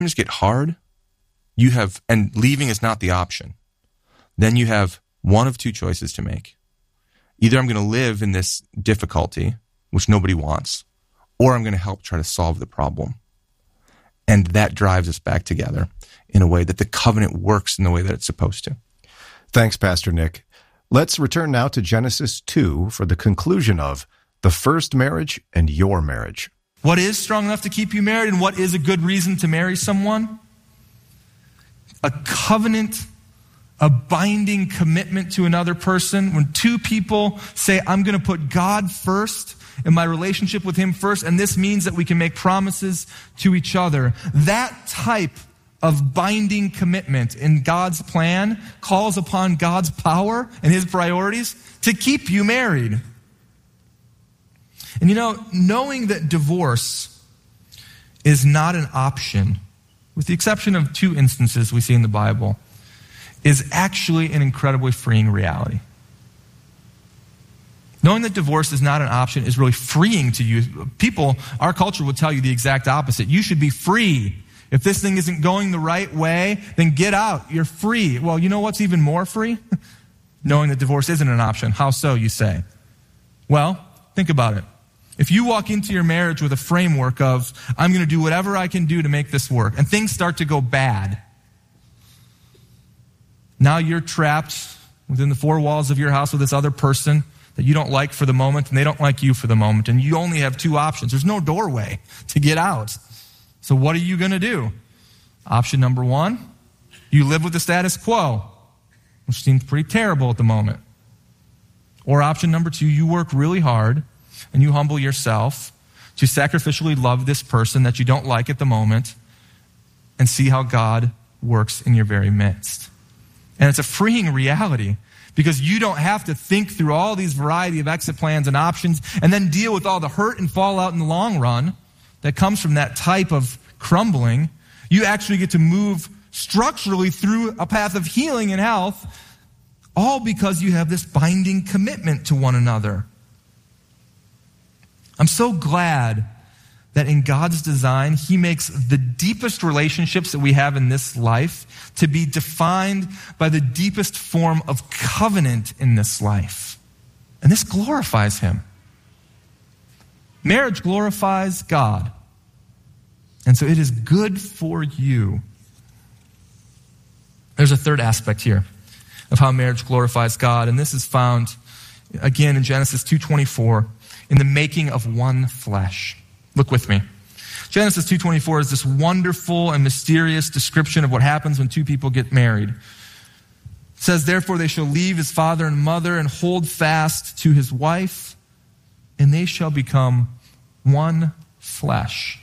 things get hard, and leaving is not the option, then you have one of two choices to make. Either I'm going to live in this difficulty, which nobody wants, or I'm going to help try to solve the problem. And that drives us back together in a way that the covenant works in the way that it's supposed to. Thanks, Pastor Nick. Let's return now to Genesis 2 for the conclusion of the first marriage and your marriage. What is strong enough to keep you married, and what is a good reason to marry someone? A covenant, a binding commitment to another person. When two people say, I'm going to put God first in my relationship with him first, and this means that we can make promises to each other. That type of binding commitment in God's plan calls upon God's power and his priorities to keep you married. And knowing that divorce is not an option, with the exception of two instances we see in the Bible, is actually an incredibly freeing reality. Knowing that divorce is not an option is really freeing to you. People, our culture will tell you the exact opposite. You should be free. If this thing isn't going the right way, then get out. You're free. Well, you know what's even more free? Knowing that divorce isn't an option. How so, you say? Well, think about it. If you walk into your marriage with a framework of, I'm going to do whatever I can do to make this work, and things start to go bad, now you're trapped within the four walls of your house with this other person that you don't like for the moment, and they don't like you for the moment, and you only have two options. There's no doorway to get out. So what are you going to do? Option number one, you live with the status quo, which seems pretty terrible at the moment. Or option number two, you work really hard and you humble yourself to sacrificially love this person that you don't like at the moment and see how God works in your very midst. And it's a freeing reality because you don't have to think through all these variety of exit plans and options and then deal with all the hurt and fallout in the long run that comes from that type of crumbling. You actually get to move structurally through a path of healing and health, all because you have this binding commitment to one another. I'm so glad that in God's design, he makes the deepest relationships that we have in this life to be defined by the deepest form of covenant in this life. And this glorifies him. Marriage glorifies God. And so it is good for you. There's a third aspect here of how marriage glorifies God, and this is found again in Genesis 2:24, in the making of one flesh. Look with me. Genesis 2:24 is this wonderful and mysterious description of what happens when two people get married. It says, therefore they shall leave his father and mother and hold fast to his wife, and they shall become one flesh.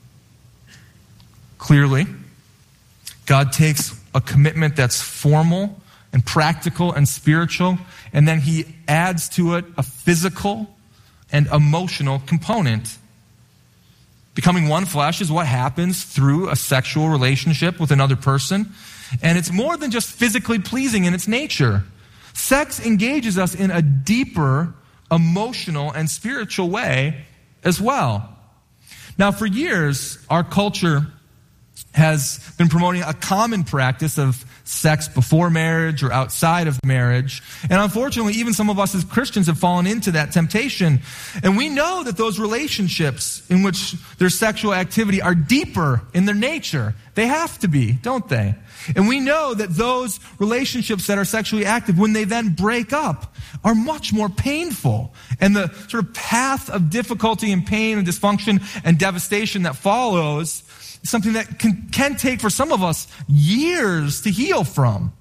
Clearly, God takes a commitment that's formal and practical and spiritual, and then he adds to it a physical and emotional component. Becoming one flesh is what happens through a sexual relationship with another person, and it's more than just physically pleasing in its nature. Sex engages us in a deeper emotional and spiritual way as well. Now, for years, our culture has been promoting a common practice of sex before marriage or outside of marriage. And unfortunately, even some of us as Christians have fallen into that temptation. And we know that those relationships in which there's sexual activity are deeper in their nature. They have to be, don't they? And we know that those relationships that are sexually active, when they then break up, are much more painful. And the sort of path of difficulty and pain and dysfunction and devastation that follows is something that can take for some of us years to heal from.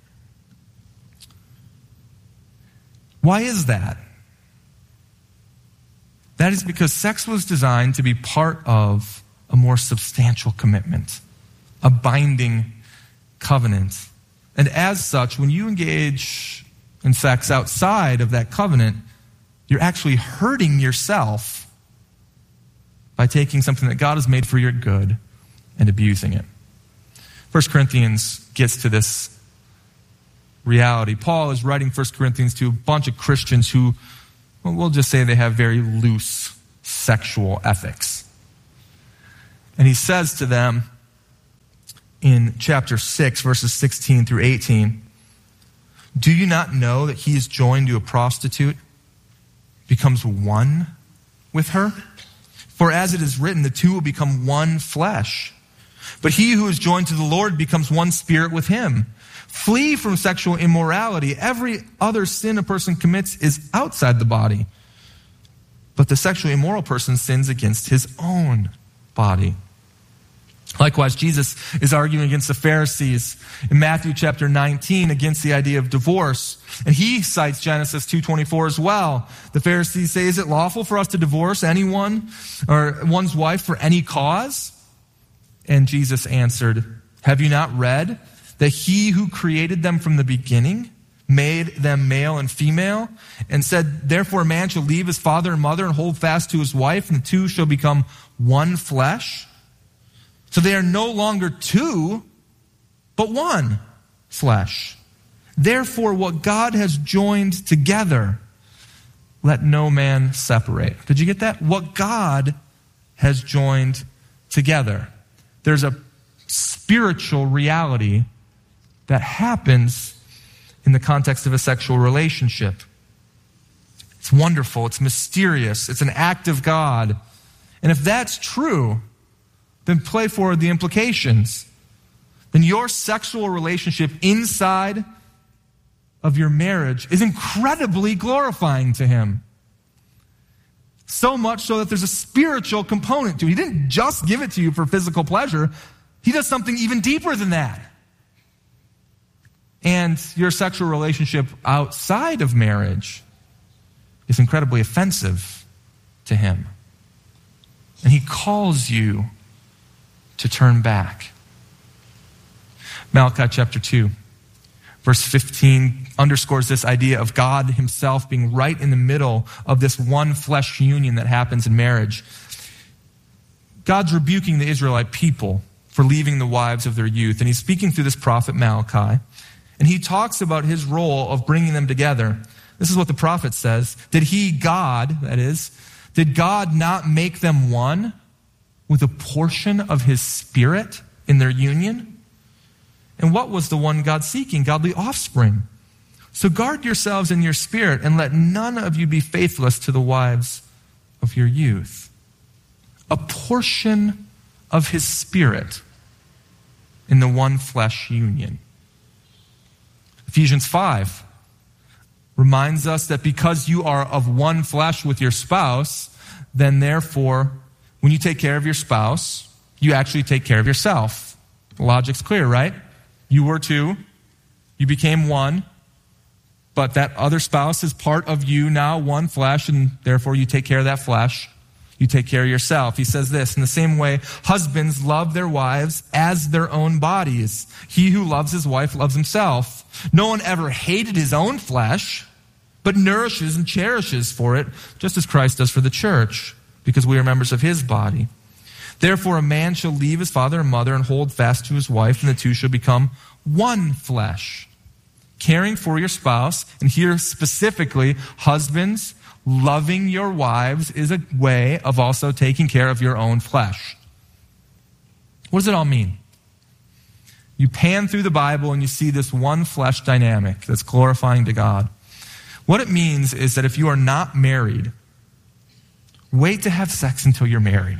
Why is that? That is because sex was designed to be part of a more substantial commitment, a binding covenant. And as such, when you engage in sex outside of that covenant, you're actually hurting yourself by taking something that God has made for your good and abusing it. 1 Corinthians gets to this reality. Paul is writing 1 Corinthians to a bunch of Christians who, well, we'll just say they have very loose sexual ethics. And he says to them, in chapter 6, verses 16 through 18. Do you not know that he is joined to a prostitute, becomes one with her? For as it is written, the two will become one flesh. But he who is joined to the Lord becomes one spirit with him. Flee from sexual immorality. Every other sin a person commits is outside the body. But the sexually immoral person sins against his own body. Likewise, Jesus is arguing against the Pharisees in Matthew chapter 19 against the idea of divorce. And he cites Genesis 2:24 as well. The Pharisees say, is it lawful for us to divorce anyone or one's wife for any cause? And Jesus answered, have you not read that he who created them from the beginning made them male and female, and said, therefore a man shall leave his father and mother and hold fast to his wife, and the two shall become one flesh? So they are no longer two, but one flesh. Therefore, what God has joined together, let no man separate. Did you get that? What God has joined together. There's a spiritual reality that happens in the context of a sexual relationship. It's wonderful. It's mysterious. It's an act of God. And if that's true, then play forward the implications. Then your sexual relationship inside of your marriage is incredibly glorifying to him. So much so that there's a spiritual component to it. He didn't just give it to you for physical pleasure. He does something even deeper than that. And your sexual relationship outside of marriage is incredibly offensive to him. And he calls you to turn back. Malachi chapter 2, verse 15 underscores this idea of God himself being right in the middle of this one flesh union that happens in marriage. God's rebuking the Israelite people for leaving the wives of their youth. And he's speaking through this prophet Malachi. And he talks about his role of bringing them together. This is what the prophet says. Did God not make them one with a portion of his spirit in their union? And what was the one God seeking? Godly offspring. So guard yourselves in your spirit, and let none of you be faithless to the wives of your youth. A portion of his spirit in the one flesh union. Ephesians 5 reminds us that because you are of one flesh with your spouse, then therefore, when you take care of your spouse, you actually take care of yourself. The logic's clear, right? You were two, you became one, but that other spouse is part of you now, one flesh, and therefore you take care of that flesh. You take care of yourself. He says this, in the same way, husbands love their wives as their own bodies. He who loves his wife loves himself. No one ever hated his own flesh, but nourishes and cherishes for it, just as Christ does for the church, because we are members of his body. Therefore, a man shall leave his father and mother and hold fast to his wife, and the two shall become one flesh. Caring for your spouse, and here specifically, husbands, loving your wives is a way of also taking care of your own flesh. What does it all mean? You pan through the Bible and you see this one flesh dynamic that's glorifying to God. What it means is that if you are not married, wait to have sex until you're married.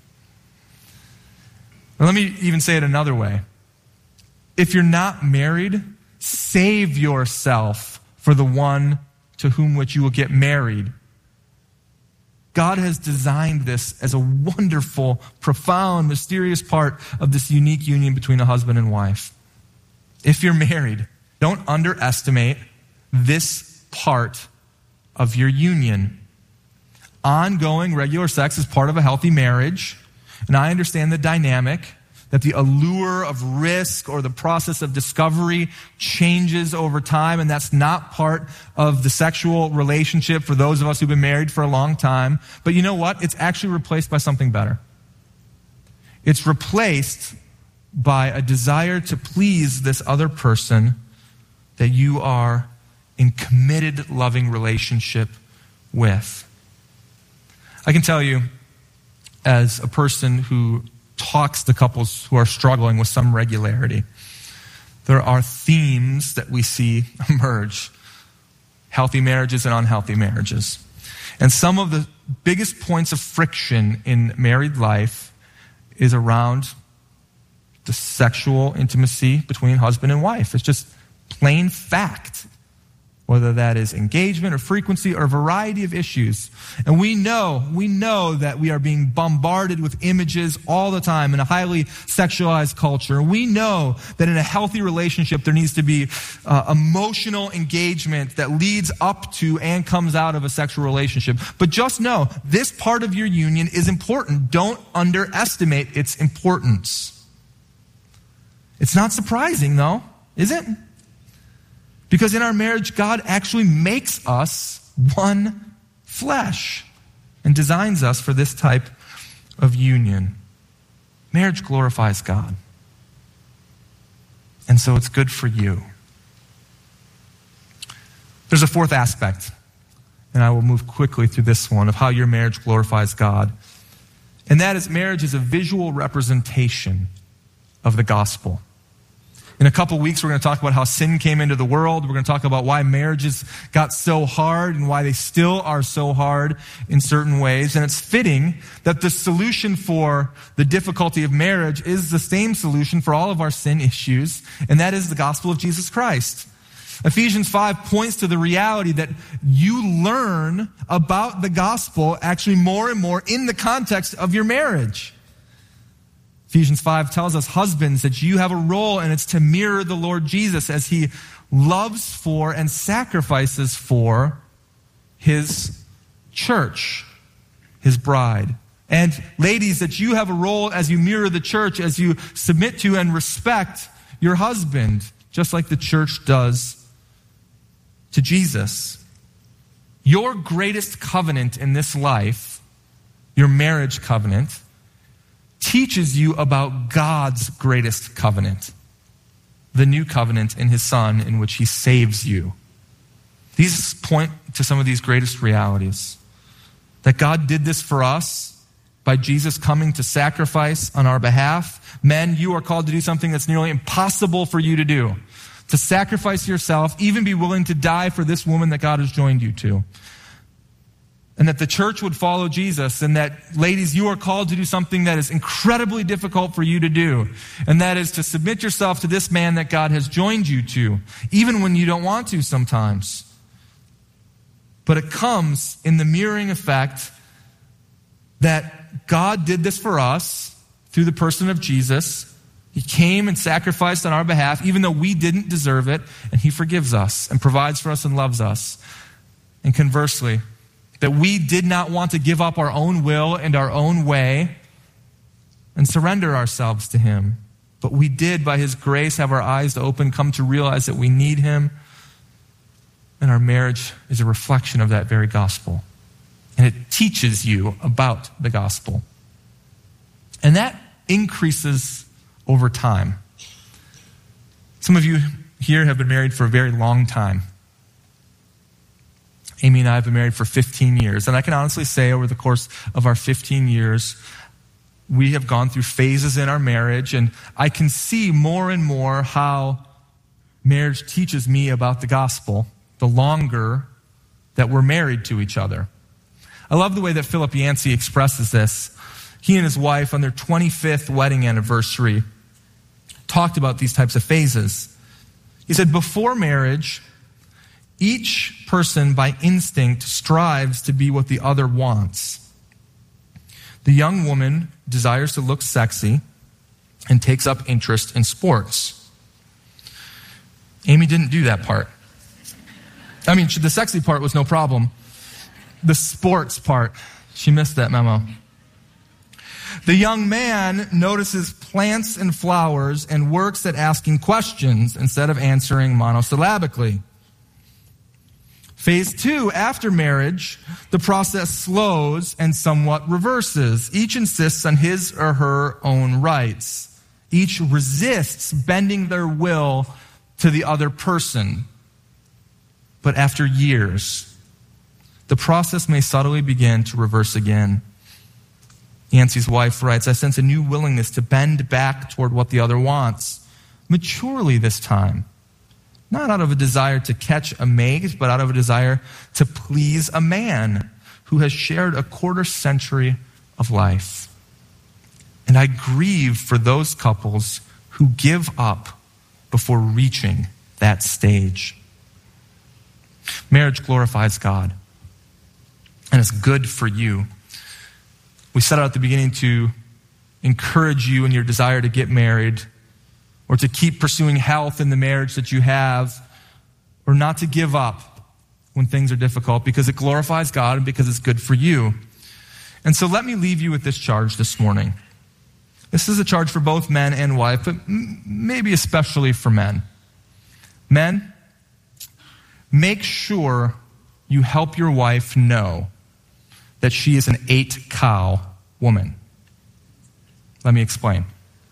Or let me even say it another way. If you're not married, save yourself for the one to whom which you will get married. God has designed this as a wonderful, profound, mysterious part of this unique union between a husband and wife. If you're married, don't underestimate this part of your union. Ongoing regular sex is part of a healthy marriage, and I understand the dynamic that the allure of risk or the process of discovery changes over time, and that's not part of the sexual relationship for those of us who've been married for a long time. But you know what? It's actually replaced by something better. It's replaced by a desire to please this other person that you are in committed, loving relationship with. I can tell you, as a person who talks to couples who are struggling with some regularity, there are themes that we see emerge. Healthy marriages and unhealthy marriages. And some of the biggest points of friction in married life is around the sexual intimacy between husband and wife. It's just plain fact. Whether that is engagement or frequency or a variety of issues. And we know that we are being bombarded with images all the time in a highly sexualized culture. And we know that in a healthy relationship, there needs to be emotional engagement that leads up to and comes out of a sexual relationship. But just know, this part of your union is important. Don't underestimate its importance. It's not surprising, though, is it? Because in our marriage, God actually makes us one flesh and designs us for this type of union. Marriage glorifies God. And so it's good for you. There's a fourth aspect, and I will move quickly through this one, of how your marriage glorifies God. And that is, marriage is a visual representation of the gospel. In a couple weeks, we're going to talk about how sin came into the world. We're going to talk about why marriages got so hard and why they still are so hard in certain ways. And it's fitting that the solution for the difficulty of marriage is the same solution for all of our sin issues, and that is the gospel of Jesus Christ. Ephesians 5 points to the reality that you learn about the gospel actually more and more in the context of your marriage. Ephesians 5 tells us, husbands, that you have a role, and it's to mirror the Lord Jesus as he loves for and sacrifices for his church, his bride. And ladies, that you have a role as you mirror the church, as you submit to and respect your husband, just like the church does to Jesus. Your greatest covenant in this life, your marriage covenant, teaches you about God's greatest covenant, the new covenant in his Son, in which he saves you. These point to some of these greatest realities. That God did this for us by Jesus coming to sacrifice on our behalf. Men, you are called to do something that's nearly impossible for you to do. To sacrifice yourself, even be willing to die for this woman that God has joined you to. And that the church would follow Jesus, and that, ladies, you are called to do something that is incredibly difficult for you to do. And that is to submit yourself to this man that God has joined you to, even when you don't want to sometimes. But it comes in the mirroring effect that God did this for us through the person of Jesus. He came and sacrificed on our behalf, even though we didn't deserve it, and he forgives us and provides for us and loves us. And conversely, that we did not want to give up our own will and our own way and surrender ourselves to him. But we did, by his grace, have our eyes open, come to realize that we need him. And our marriage is a reflection of that very gospel. And it teaches you about the gospel. And that increases over time. Some of you here have been married for a very long time. Amy and I have been married for 15 years. And I can honestly say, over the course of our 15 years, we have gone through phases in our marriage. And I can see more and more how marriage teaches me about the gospel the longer that we're married to each other. I love the way that Philip Yancey expresses this. He and his wife, on their 25th wedding anniversary, talked about these types of phases. He said, before marriage, each person by instinct strives to be what the other wants. The young woman desires to look sexy and takes up interest in sports. Amy didn't do that part. I mean, the sexy part was no problem. The sports part, she missed that memo. The young man notices plants and flowers and works at asking questions instead of answering monosyllabically. Phase 2, after marriage, the process slows and somewhat reverses. Each insists on his or her own rights. Each resists bending their will to the other person. But after years, the process may subtly begin to reverse again. Yancey's wife writes, I sense a new willingness to bend back toward what the other wants, maturely this time. Not out of a desire to catch a mate, but out of a desire to please a man who has shared a quarter century of life. And I grieve for those couples who give up before reaching that stage. Marriage glorifies God, and it's good for you. We set out at the beginning to encourage you in your desire to get married, or to keep pursuing health in the marriage that you have, or not to give up when things are difficult, because it glorifies God and because it's good for you. And so let me leave you with this charge this morning. This is a charge for both men and wife, but maybe especially for men. Men, make sure you help your wife know that she is an 8-cow woman. Let me explain.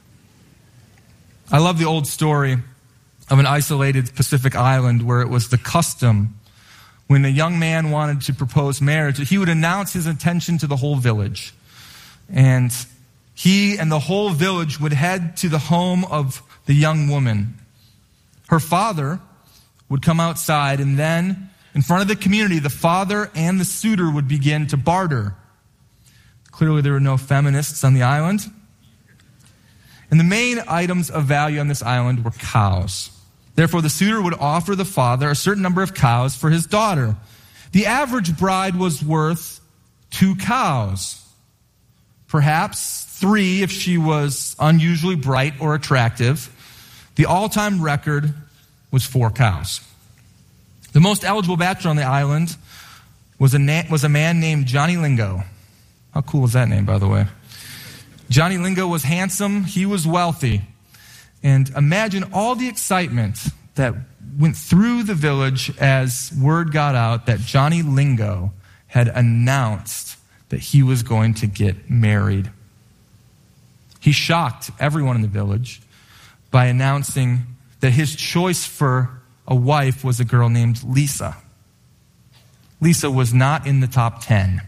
I love the old story of an isolated Pacific island where it was the custom when a young man wanted to propose marriage that he would announce his intention to the whole village. And he and the whole village would head to the home of the young woman. Her father would come outside, and then in front of the community, the father and the suitor would begin to barter. Clearly, there were no feminists on the island. And the main items of value on this island were cows. Therefore, the suitor would offer the father a certain number of cows for his daughter. The average bride was worth 2 cows. Perhaps 3 if she was unusually bright or attractive. The all-time record was 4 cows. The most eligible bachelor on the island was a man named Johnny Lingo. How cool is that name, by the way? Johnny Lingo was handsome, he was wealthy. And imagine all the excitement that went through the village as word got out that Johnny Lingo had announced that he was going to get married. He shocked everyone in the village by announcing that his choice for a wife was a girl named Lisa. Lisa was not in the top 10.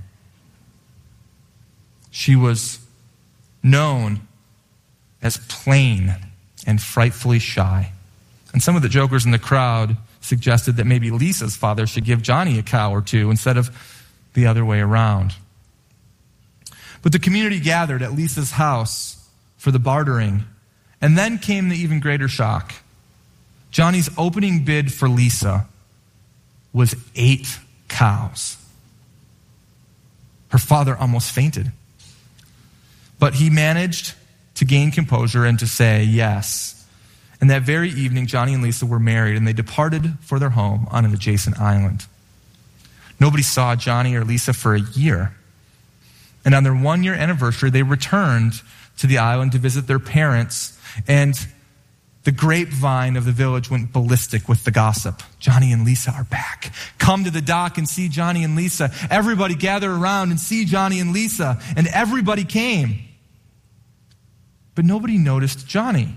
She was known as plain and frightfully shy. And some of the jokers in the crowd suggested that maybe Lisa's father should give Johnny a cow or 2 instead of the other way around. But the community gathered at Lisa's house for the bartering, and then came the even greater shock. Johnny's opening bid for Lisa was 8 cows. Her father almost fainted. But he managed to gain composure and to say yes. And that very evening, Johnny and Lisa were married, and they departed for their home on an adjacent island. Nobody saw Johnny or Lisa for a year. And on their 1-year anniversary, they returned to the island to visit their parents, and the grapevine of the village went ballistic with the gossip. Johnny and Lisa are back. Come to the dock and see Johnny and Lisa. Everybody gather around and see Johnny and Lisa. And everybody came. But nobody noticed Johnny.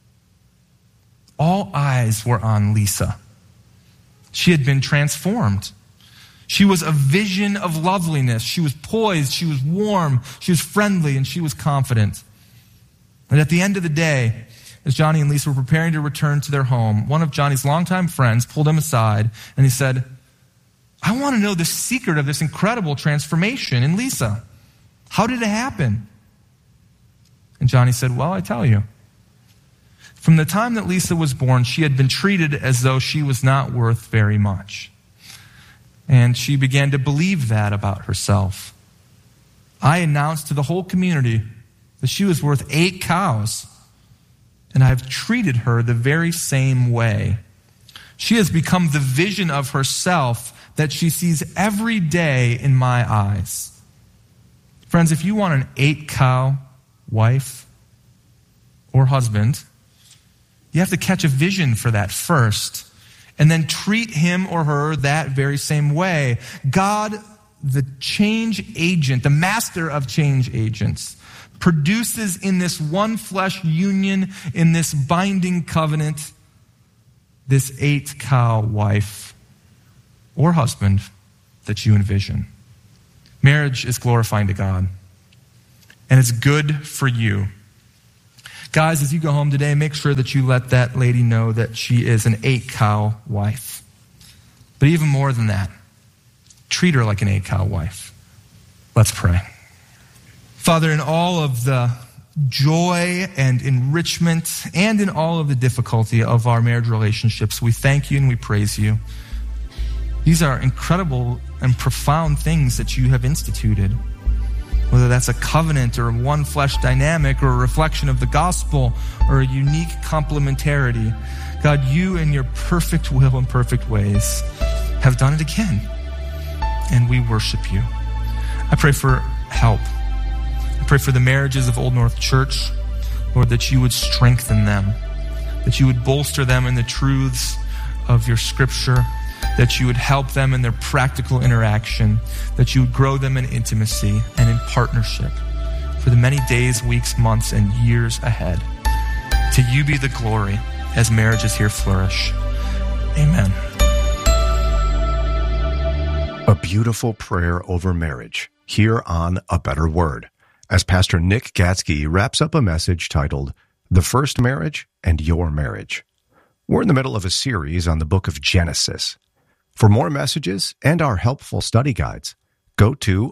All eyes were on Lisa. She had been transformed. She was a vision of loveliness. She was poised, she was warm, she was friendly, and she was confident. And at the end of the day, as Johnny and Lisa were preparing to return to their home, one of Johnny's longtime friends pulled him aside and he said, I want to know the secret of this incredible transformation in Lisa. How did it happen? And Johnny said, well, I tell you. From the time that Lisa was born, she had been treated as though she was not worth very much. And she began to believe that about herself. I announced to the whole community that she was worth 8 cows. And I've treated her the very same way. She has become the vision of herself that she sees every day in my eyes. Friends, if you want an 8-cow wife or husband, you have to catch a vision for that first, and then treat him or her that very same way. God, the change agent, the master of change agents, produces in this one flesh union, in this binding covenant, this 8-cow wife or husband that you envision. Marriage is glorifying to God. and it's good for you. Guys, as you go home today, make sure that you let that lady know that she is an 8-cow wife. But even more than that, treat her like an 8-cow wife. Let's pray. Father, in all of the joy and enrichment and in all of the difficulty of our marriage relationships, we thank you and we praise you. These are incredible and profound things that you have instituted. Whether that's a covenant or one flesh dynamic or a reflection of the gospel or a unique complementarity, God, you in your perfect will and perfect ways have done it again. And we worship you. I pray for help. I pray for the marriages of Old North Church, Lord, that you would strengthen them, that you would bolster them in the truths of your scripture, that you would help them in their practical interaction, that you would grow them in intimacy and in partnership for the many days, weeks, months, and years ahead. To you be the glory as marriages here flourish. Amen. A beautiful prayer over marriage here on A Better Word, as Pastor Nick Gatzke wraps up a message titled, The First Marriage and Your Marriage. We're in the middle of a series on the book of Genesis. For more messages and our helpful study guides, go to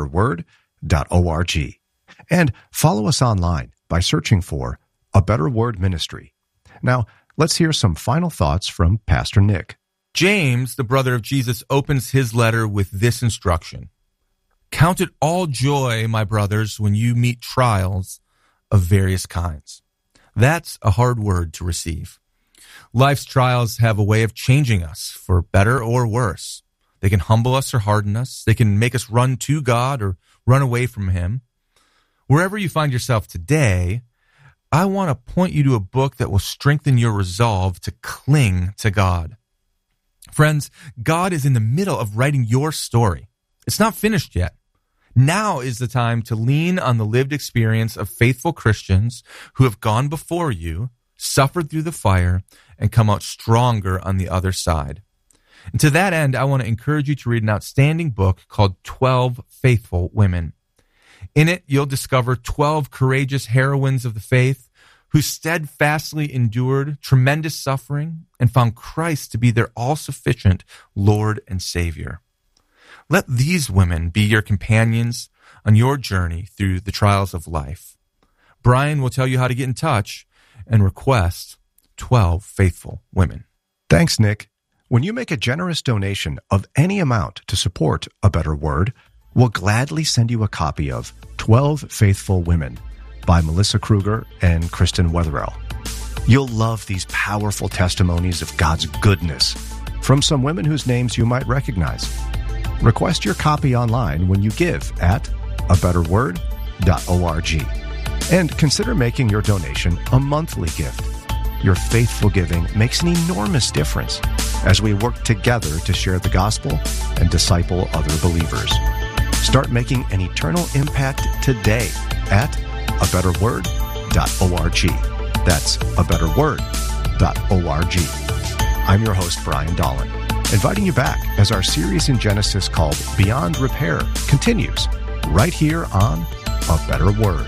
abetterword.org and follow us online by searching for A Better Word Ministry. Now, let's hear some final thoughts from Pastor Nick. James, the brother of Jesus, opens his letter with this instruction. Count it all joy, my brothers, when you meet trials of various kinds. That's a hard word to receive. Life's trials have a way of changing us for better or worse. They can humble us or harden us. They can make us run to God or run away from Him. Wherever you find yourself today, I want to point you to a book that will strengthen your resolve to cling to God. Friends, God is in the middle of writing your story. It's not finished yet. Now is the time to lean on the lived experience of faithful Christians who have gone before you, suffered through the fire, and come out stronger on the other side. And to that end, I want to encourage you to read an outstanding book called 12 Faithful Women. In it, you'll discover 12 courageous heroines of the faith who steadfastly endured tremendous suffering and found Christ to be their all-sufficient Lord and Savior. Let these women be your companions on your journey through the trials of life. Brian will tell you how to get in touch and request 12 Faithful Women. Thanks, Nick. When you make a generous donation of any amount to support A Better Word, we'll gladly send you a copy of 12 Faithful Women by Melissa Kruger and Kristen Wetherell. You'll love these powerful testimonies of God's goodness from some women whose names you might recognize. Request your copy online when you give at abetterword.org. And consider making your donation a monthly gift. Your faithful giving makes an enormous difference as we work together to share the gospel and disciple other believers. Start making an eternal impact today at abetterword.org. That's abetterword.org. I'm your host, Brian Dolan, inviting you back as our series in Genesis called Beyond Repair continues right here on A Better Word.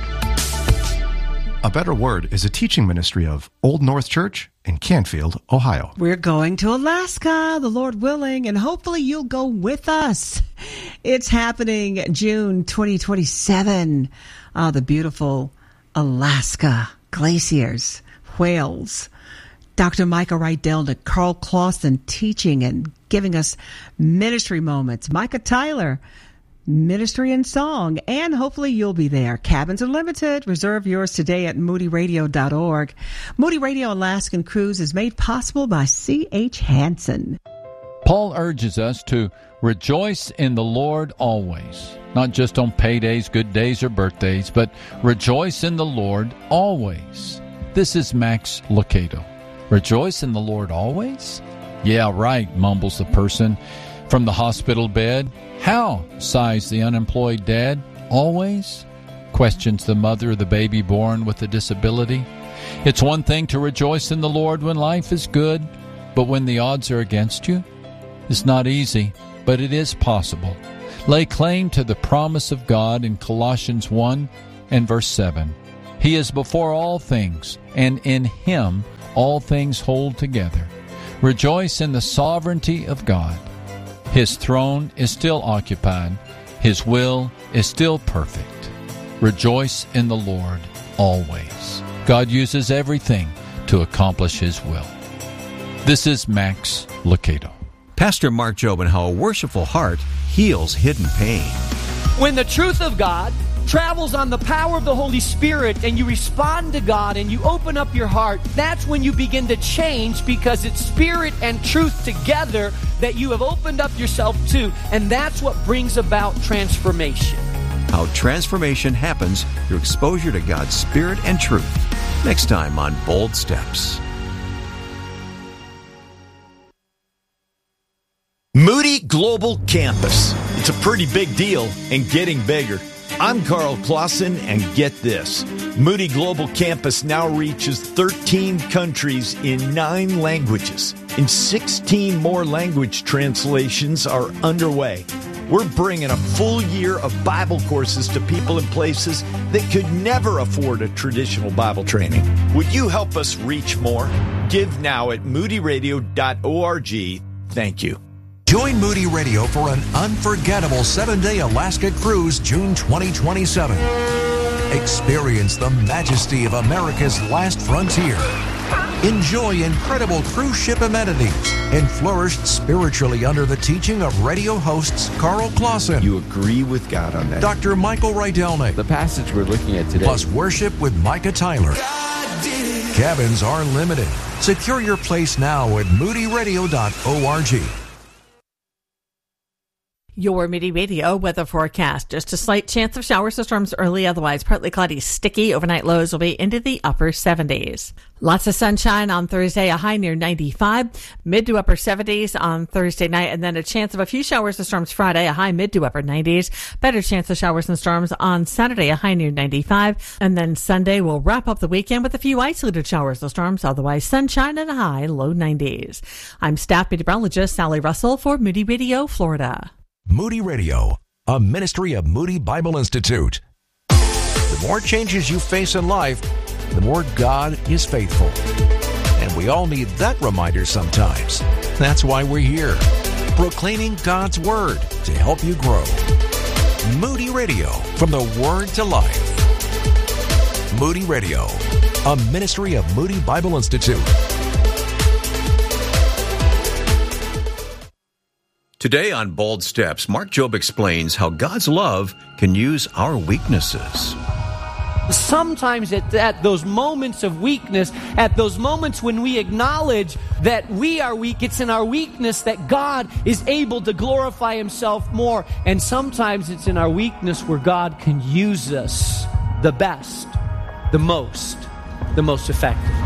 A Better Word is a teaching ministry of Old North Church in Canfield, Ohio. We're going to Alaska, the Lord willing, and hopefully you'll go with us. It's happening June 2027. The beautiful Alaska glaciers, whales. Dr. Micah Rydell and Carl Clausen teaching and giving us ministry moments. Micah Tyler, ministry and song, and hopefully you'll be there. Cabins are limited. Reserve yours today at moodyradio.org. Moody Radio Alaskan Cruise is made possible by C.H. Hansen. Paul urges us to rejoice in the Lord always, not just on paydays, good days, or birthdays, but rejoice in the Lord always. This is Max Lucado. Rejoice in the Lord always? Yeah, right, mumbles the person from the hospital bed. How, sighs the unemployed dad. Always? Questions the mother of the baby born with a disability. It's one thing to rejoice in the Lord when life is good, but when the odds are against you? It's not easy, but it is possible. Lay claim to the promise of God in Colossians 1, and verse 7. He is before all things, and in Him all things hold together. Rejoice in the sovereignty of God. His throne is still occupied. His will is still perfect. Rejoice in the Lord always. God uses everything to accomplish His will. This is Max Lucado. Pastor Mark Jobe and how a worshipful heart heals hidden pain. When the truth of God travels on the power of the Holy Spirit and you respond to God and you open up your heart, that's when you begin to change, because it's spirit and truth together that you have opened up yourself to, and that's what brings about transformation. How transformation happens through exposure to God's Spirit and truth. Next time on Bold Steps. Moody Global Campus. It's a pretty big deal and getting bigger. I'm Carl Clausen, and get this. Moody Global Campus now reaches 13 countries in 9 languages, and 16 more language translations are underway. We're bringing a full year of Bible courses to people in places that could never afford a traditional Bible training. Would you help us reach more? Give now at moodyradio.org. Thank you. Join Moody Radio for an unforgettable 7-day Alaska cruise, June 2027. Experience the majesty of America's last frontier. Enjoy incredible cruise ship amenities and flourish spiritually under the teaching of radio hosts Carl Clausen. You agree with God on that? Dr. Michael Rydelnik. The passage we're looking at today. Plus worship with Micah Tyler. Cabins are limited. Secure your place now at moodyradio.org. Your Moody Radio weather forecast. Just a slight chance of showers or storms early, otherwise partly cloudy, sticky. Overnight lows will be into the upper 70s. Lots of sunshine on Thursday, a high near 95. Mid to upper 70s on Thursday night, and then a chance of a few showers or storms Friday, a high mid to upper 90s. Better chance of showers and storms on Saturday, a high near 95. And then Sunday will wrap up the weekend with a few isolated showers or storms, otherwise sunshine and a high low 90s. I'm staff meteorologist Sally Russell for Moody Radio, Florida. Moody Radio, a ministry of Moody Bible Institute. The more changes you face in life, the more God is faithful. And we all need that reminder sometimes. That's why we're here, proclaiming God's Word to help you grow. Moody Radio, from the Word to life. Moody Radio, a ministry of Moody Bible Institute. Today on Bold Steps, Mark Jobe explains how God's love can use our weaknesses. Sometimes at those moments of weakness, at those moments when we acknowledge that we are weak, it's in our weakness that God is able to glorify Himself more. And sometimes it's in our weakness where God can use us the best, the most effective.